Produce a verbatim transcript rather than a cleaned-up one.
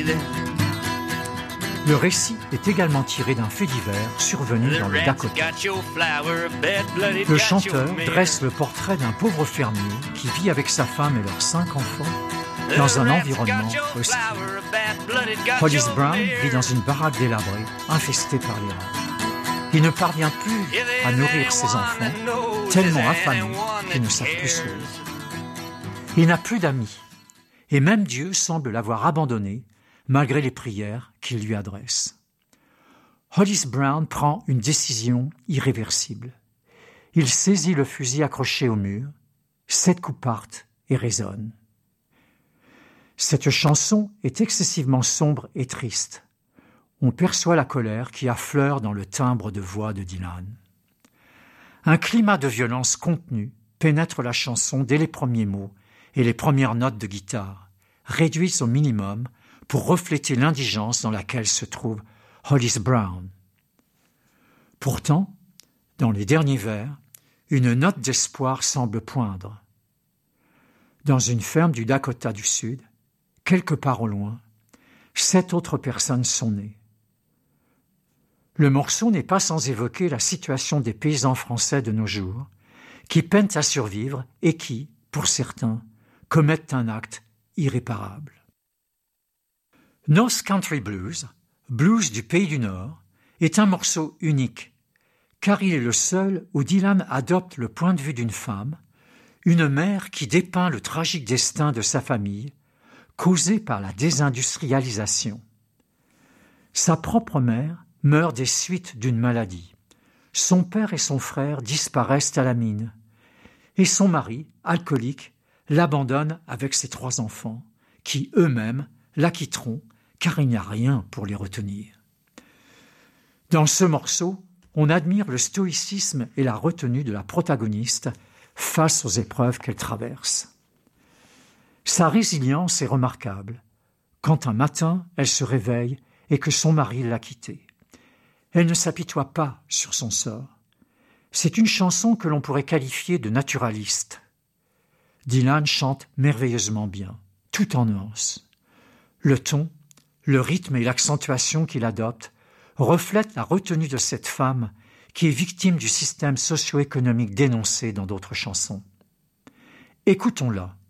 Le récit est également tiré d'un fait divers survenu dans le Dakota. Le chanteur dresse le portrait d'un pauvre fermier qui vit avec sa femme et leurs cinq enfants dans un environnement hostile. Hollis Brown vit dans une baraque délabrée, infestée par les rats. Il ne parvient plus à nourrir ses enfants, tellement affamés qu'ils ne savent plus sourire. Il n'a plus d'amis, et même Dieu semble l'avoir abandonné, malgré les prières qu'il lui adresse. Hollis Brown prend une décision irréversible. Il saisit le fusil accroché au mur, sept coups partent et résonnent. Cette chanson est excessivement sombre et triste. On perçoit la colère qui affleure dans le timbre de voix de Dylan. Un climat de violence contenue pénètre la chanson dès les premiers mots et les premières notes de guitare, réduites au minimum pour refléter l'indigence dans laquelle se trouve Hollis Brown. Pourtant, dans les derniers vers, une note d'espoir semble poindre. Dans une ferme du Dakota du Sud, quelque part au loin, sept autres personnes sont nées. Le morceau n'est pas sans évoquer la situation des paysans français de nos jours, qui peinent à survivre et qui, pour certains, commettent un acte irréparable. North Country Blues, blues du pays du Nord, est un morceau unique, car il est le seul où Dylan adopte le point de vue d'une femme, une mère qui dépeint le tragique destin de sa famille, causé par la désindustrialisation. Sa propre mère meurt des suites d'une maladie. Son père et son frère disparaissent à la mine, et son mari, alcoolique, l'abandonne avec ses trois enfants, qui eux-mêmes la quitteront car il n'y a rien pour les retenir. Dans ce morceau, on admire le stoïcisme et la retenue de la protagoniste face aux épreuves qu'elle traverse. Sa résilience est remarquable, quand un matin elle se réveille et que son mari l'a quittée. Elle ne s'apitoie pas sur son sort. C'est une chanson que l'on pourrait qualifier de naturaliste. Dylan chante merveilleusement bien, tout en nuances. Le ton, le rythme et l'accentuation qu'il adopte reflètent la retenue de cette femme qui est victime du système socio-économique dénoncé dans d'autres chansons. Écoutons-la